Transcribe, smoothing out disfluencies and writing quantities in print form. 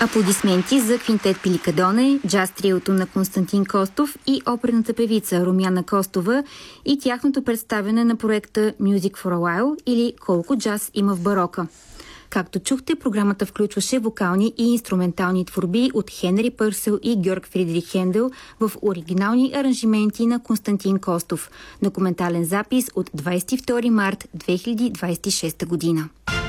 Аплодисменти за квинтет Пиликадоне, джаз триото на Константин Костов и оперната певица Румяна Костова и тяхното представяне на проекта Music for a While или Колко джаз има в барока. Както чухте, програмата включваше вокални и инструментални творби от Хенри Пърсел и Георг Фридрих Хендел в оригинални аранжименти на Константин Костов. Документален запис от 22 март 2026 година.